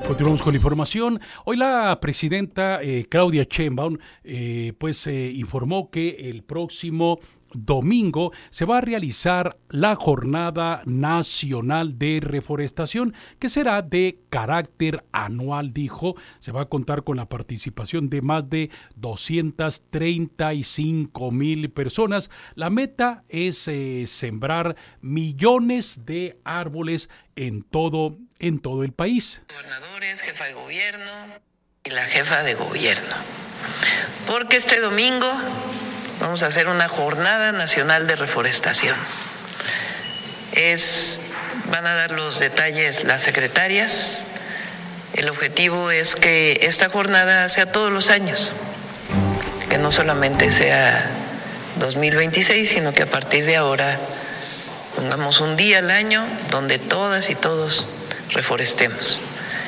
Continuamos con la información. Hoy la presidenta Claudia Sheinbaum informó que el próximo domingo se va a realizar la Jornada Nacional de Reforestación, que será de carácter anual, dijo. Se va a contar con la participación de más de 235,000 personas. La meta es sembrar millones de árboles en todo el país. Gobernadores, jefa de gobierno y la jefa de gobierno. Porque este domingo vamos a hacer una Jornada Nacional de Reforestación. Van a dar los detalles las secretarias. El objetivo es que esta jornada sea todos los años, que no solamente sea 2026, sino que a partir de ahora pongamos un día al año donde todas y todos reforestemos.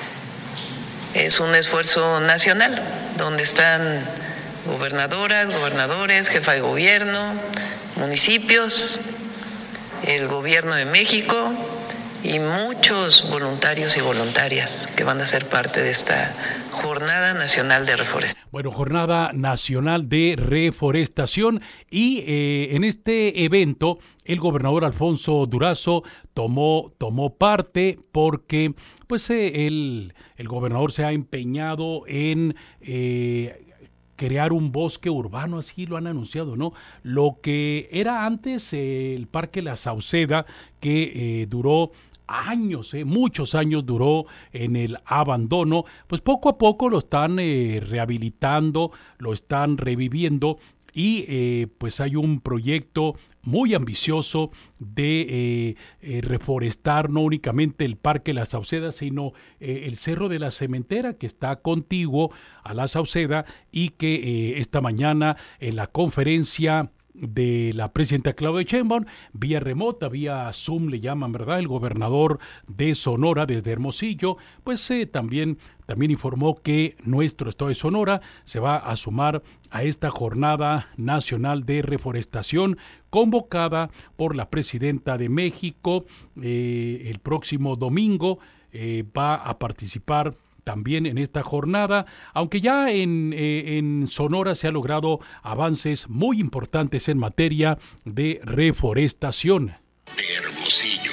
Es un esfuerzo nacional donde están gobernadoras, gobernadores, jefa de gobierno, municipios, el gobierno de México y muchos voluntarios y voluntarias que van a ser parte de esta Jornada Nacional de Reforestación. Bueno, Jornada Nacional de Reforestación y en este evento el gobernador Alfonso Durazo tomó parte porque el gobernador se ha empeñado en crear un bosque urbano, así lo han anunciado, ¿no? Lo que era antes el Parque La Sauceda, que duró años, muchos años duró en el abandono, pues poco a poco lo están rehabilitando, lo están reviviendo y hay un proyecto muy ambicioso de reforestar no únicamente el Parque La Sauceda, sino el Cerro de la Cementera, que está contiguo a La Sauceda, y que esta mañana en la conferencia de la presidenta Claudia Sheinbaum, vía remota, vía Zoom le llaman, ¿verdad? El gobernador de Sonora desde Hermosillo, también informó que nuestro estado de Sonora se va a sumar a esta Jornada Nacional de Reforestación convocada por la presidenta de México. El próximo domingo va a participar también en esta jornada, aunque ya en Sonora se ha logrado avances muy importantes en materia de reforestación. De Hermosillo.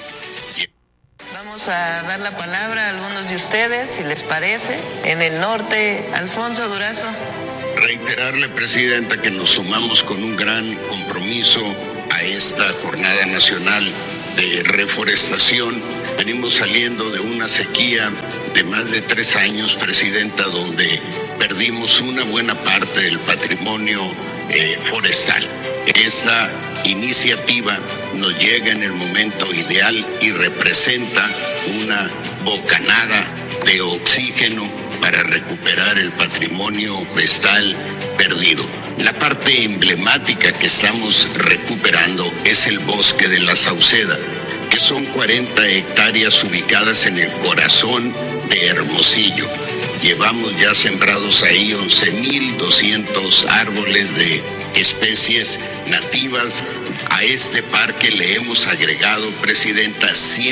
Vamos a dar la palabra a algunos de ustedes, si les parece. En el norte, Alfonso Durazo. Reiterarle, presidenta, que nos sumamos con un gran compromiso a esta Jornada Nacional de Reforestación. Venimos saliendo de una sequía de más de 3 años, presidenta, donde perdimos una buena parte del patrimonio forestal. Esta iniciativa nos llega en el momento ideal y representa una bocanada de oxígeno para recuperar el patrimonio forestal perdido. La parte emblemática que estamos recuperando es el bosque de La Sauceda, que son 40 hectáreas ubicadas en el corazón de Hermosillo. Llevamos ya sembrados ahí 11,200 árboles de especies nativas. A este parque le hemos agregado, presidenta,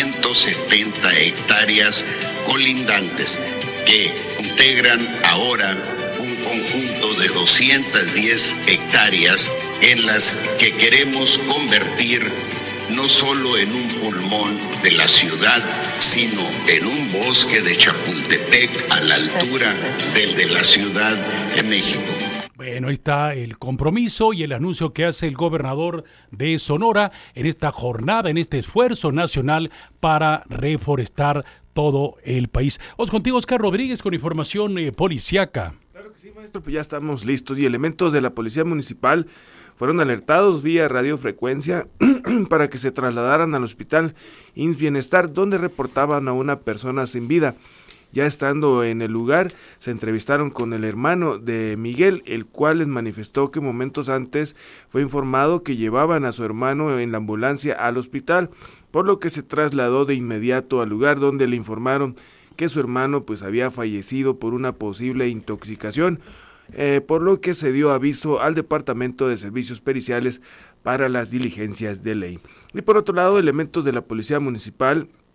170 hectáreas colindantes que integran ahora un conjunto de 210 hectáreas en las que queremos convertir no solo en un pulmón de la ciudad, sino en un bosque de Chapultepec a la altura del de la Ciudad de México. Bueno, ahí está el compromiso y el anuncio que hace el gobernador de Sonora en esta jornada, en este esfuerzo nacional para reforestar todo el país. Vamos contigo, Oscar Rodríguez, con información policiaca. Claro que sí, maestro, pues ya estamos listos y elementos de la Policía Municipal fueron alertados vía radiofrecuencia para que se trasladaran al hospital IMSS Bienestar, donde reportaban a una persona sin vida. Ya estando en el lugar, se entrevistaron con el hermano de Miguel, el cual les manifestó que momentos antes fue informado que llevaban a su hermano en la ambulancia al hospital, por lo que se trasladó de inmediato al lugar donde le informaron que su hermano había fallecido por una posible intoxicación, por lo que se dio aviso al Departamento de Servicios Periciales para las diligencias de ley. Y por otro lado, elementos de la Policía Municipal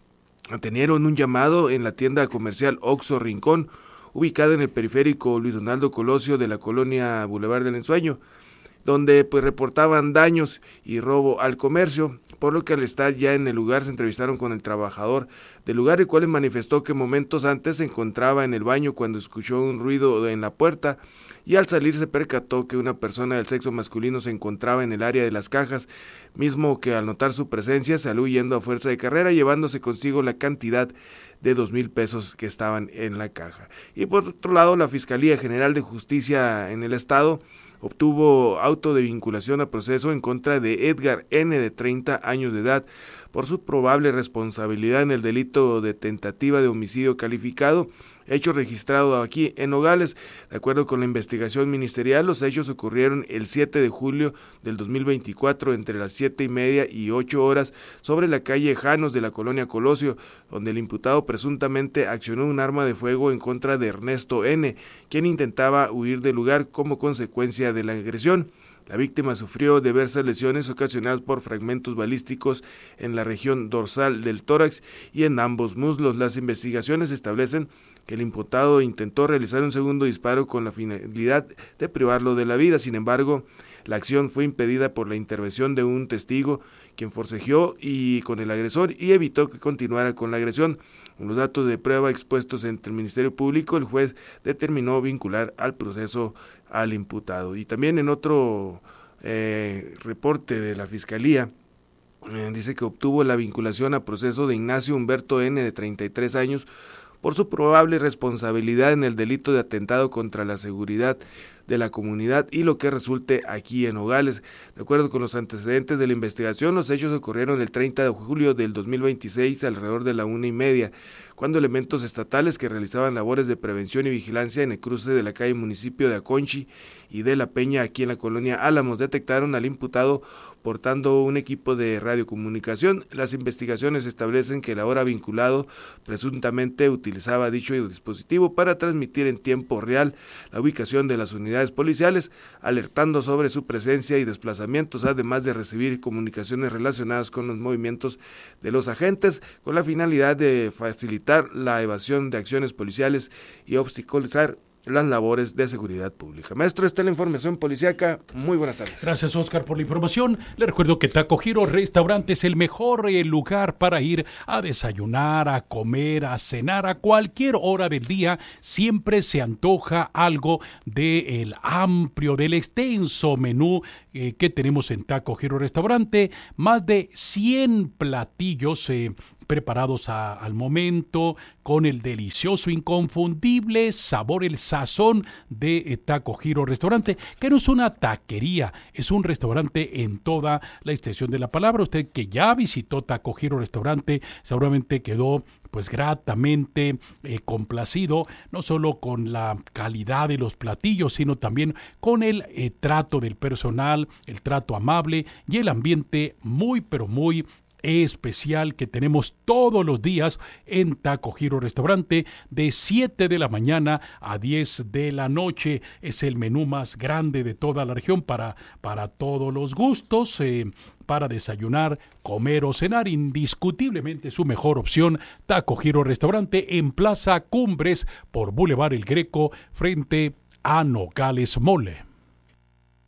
atendieron un llamado en la tienda comercial Oxxo Rincón, ubicada en el periférico Luis Donaldo Colosio de la colonia Boulevard del Ensueño, donde pues reportaban daños y robo al comercio, por lo que al estar ya en el lugar se entrevistaron con el trabajador del lugar, el cual manifestó que momentos antes se encontraba en el baño cuando escuchó un ruido en la puerta y al salir se percató que una persona del sexo masculino se encontraba en el área de las cajas, mismo que al notar su presencia salió huyendo a fuerza de carrera, llevándose consigo la cantidad de 2,000 pesos que estaban en la caja. Y por otro lado, la Fiscalía General de Justicia en el Estado obtuvo auto de vinculación a proceso en contra de Edgar N., de 30 años de edad, por su probable responsabilidad en el delito de tentativa de homicidio calificado, hecho registrado aquí en Nogales. De acuerdo con la investigación ministerial, los hechos ocurrieron el 7 de julio del 2024 entre las 7:30 y 8 horas sobre la calle Janos de la colonia Colosio, donde el imputado presuntamente accionó un arma de fuego en contra de Ernesto N., quien intentaba huir del lugar como consecuencia de la agresión. La víctima sufrió diversas lesiones ocasionadas por fragmentos balísticos en la región dorsal del tórax y en ambos muslos. Las investigaciones establecen que el imputado intentó realizar un segundo disparo con la finalidad de privarlo de la vida. Sin embargo, la acción fue impedida por la intervención de un testigo, quien forcejeó con el agresor y evitó que continuara con la agresión. Con los datos de prueba expuestos ante el Ministerio Público, el juez determinó vincular al proceso al imputado. Y también en otro reporte de la Fiscalía, dice que obtuvo la vinculación a proceso de Ignacio Humberto N., de 33 años, por su probable responsabilidad en el delito de atentado contra la seguridad de la comunidad y lo que resulte aquí en Nogales. De acuerdo con los antecedentes de la investigación, los hechos ocurrieron el 30 de julio del 2026 alrededor de la 1:30, cuando elementos estatales que realizaban labores de prevención y vigilancia en el cruce de la calle Municipio de Aconchi y de La Peña, aquí en la colonia Álamos, detectaron al imputado portando un equipo de radiocomunicación. Las investigaciones establecen que el ahora vinculado presuntamente utilizaba dicho dispositivo para transmitir en tiempo real la ubicación de las unidades policiales, alertando sobre su presencia y desplazamientos, además de recibir comunicaciones relacionadas con los movimientos de los agentes, con la finalidad de facilitar la evasión de acciones policiales y obstaculizar las labores de seguridad pública. Maestro, esta es la información policíaca. Muy buenas tardes. Gracias, Oscar, por la información. Le recuerdo que Taco Giro Restaurante es el mejor lugar para ir a desayunar, a comer, a cenar a cualquier hora del día. Siempre se antoja algo del amplio, del extenso menú que tenemos en Taco Giro Restaurante. Más de 100 platillos preparados al momento, con el delicioso, inconfundible sabor, el sazón de Taco Giro Restaurante, que no es una taquería, es un restaurante en toda la extensión de la palabra. Usted que ya visitó Taco Giro Restaurante seguramente quedó pues gratamente complacido, no solo con la calidad de los platillos, sino también con el trato del personal, el trato amable y el ambiente muy, pero muy especial que tenemos todos los días en Taco Giro Restaurante, de 7 de la mañana a 10 de la noche. Es el menú más grande de toda la región para todos los gustos, para desayunar, comer o cenar. Indiscutiblemente su mejor opción, Taco Giro Restaurante, en Plaza Cumbres por Boulevard El Greco, frente a Nogales Mole.